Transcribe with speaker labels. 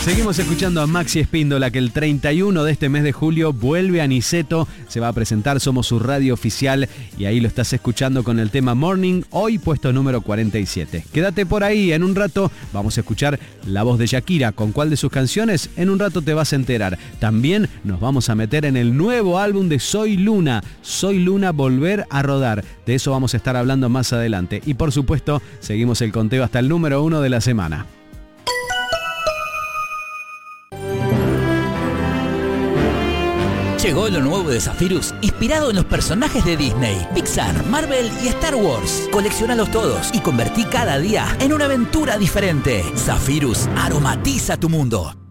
Speaker 1: Seguimos escuchando a Maxi Espíndola, que el 31 de este mes de julio vuelve a Niceto, se va a presentar, somos su radio oficial y ahí lo estás escuchando con el tema Morning, hoy puesto número 47. Quédate por ahí, en un rato vamos a escuchar la voz de Shakira, con cuál de sus canciones, en un rato te vas a enterar. También nos vamos a meter en el nuevo álbum de Soy Luna, Volver a Rodar, de eso vamos a estar hablando más adelante. Y por supuesto, seguimos el conteo hasta el número 1 de la semana.
Speaker 2: Llegó lo nuevo de Zephyrus, inspirado en los personajes de Disney, Pixar, Marvel y Star Wars. Colecciónalos todos y convertí cada día en una aventura diferente. Zephyrus aromatiza tu mundo.